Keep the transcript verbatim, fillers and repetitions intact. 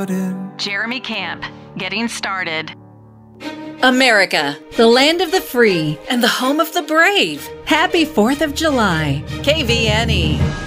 garden. Jeremy Camp, getting started. America, the land of the free and the home of the brave. Happy fourth of July, K V N E.